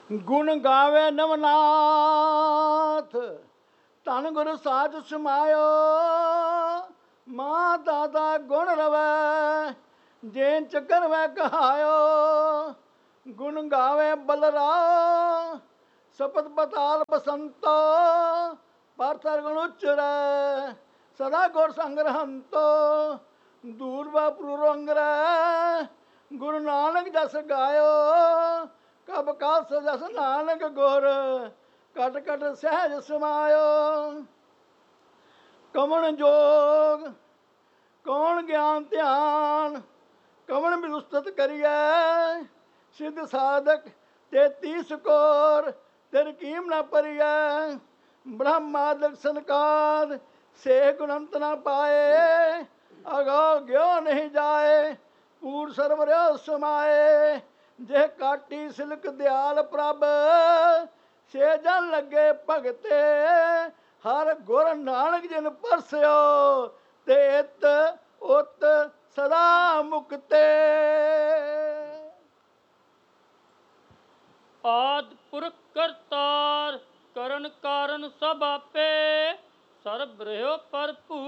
ਗੁਣ ਗਾਵੇ ਨਵਨਾਥ, ਧਨ ਗੁਰ ਸਾਚ ਸਮਾਇਓ। ਮਾਂ ਦਾਦਾ ਗੁਣ ਰਵੈ, ਜੇਨ ਚੱਕਰ ਵੈ ਕਹਾਇਓ। ਗੁਣ ਗਾਵੇ ਬਲਰਾਓ, ਸਪਤ ਪਤਾਲ ਬਸੰਤੋ। ਪਰ ਸਰਗੁਣ ਉਚਰੈ, ਸਦਾ ਗੁਰ ਸੰਗ ਰਹੰਤੋ। ਦੂਰ ਬਾਪਰੂ ਰੰਗਰੈ, ਗੁਰੂ ਨਾਨਕ ਜਸ ਗਾਇਓ। ਕਬ ਕਾਲ ਜਸ ਨਾਨਕ ਗੁਰ, ਕਟ ਕਟ ਸਹਿਜ ਸਮਾਇਓ। ਕਵਣ ਜੋਗ ਕੌਣ ਗਿਆਨ ਧਿਆਨ, ਕਵਣ ਵਿਦੁਸਤਤ ਕਰੀਐ। ਸਿੱਧ ਸਾਧਕ 33 ਕੋਰ, ਤੇਰੀ ਕੀਮ ਨਾ ਪਰੀਐ। ਬ੍ਰਹਮਾਦਿਕ ਸੰਕਾਰ, ਸੇ ਗੁਣੰਤ ਨਾ ਪਾਏ। ਅਗੋ ਗਿਓ ਨਹੀਂ ਜਾਏ, ਪੂਰ ਸਰਬ ਰਿਓ ਸਮਾਏ। ਜੇ ਕਾਟੀ ਸਿਲਕ ਦਿਆਲ ਪ੍ਰਭ, ਸੇ ਜਨ ਲੱਗੇ ਭਗਤੇ। ਹਰ ਗੁਰ ਨਾਨਕ ਜਿਨ ਪਰਸਿਓ, ਤੇ ਇਤ ਉਤ ਸਦਾ ਮੁਕਤੇ। ਆਦਿ ਪੁਰਖ ਕਰਤਾਰ, ਕਰਨ ਕਾਰਨ ਸਭ ਆਪੇ। ਸਰਬ ਰਹਿਓ ਭਰਪੂਰ।